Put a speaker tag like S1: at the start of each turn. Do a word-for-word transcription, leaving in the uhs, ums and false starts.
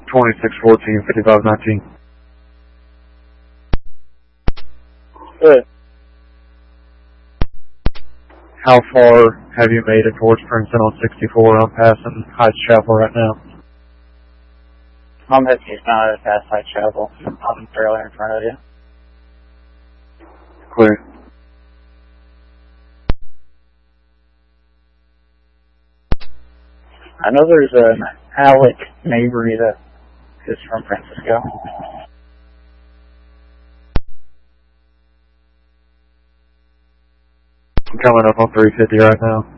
S1: twenty-six fourteen, fifty-five nineteen.
S2: Good.
S1: How far have you made it towards Princeton on sixty-four? I'm passing Heights Chapel right now.
S2: I'm heading eastbound past Heights Chapel. I'm fairly in front of you.
S1: Clear.
S2: I know there's an Alec Mabry that is from Francisco.
S1: I'm coming up on three fifty right now.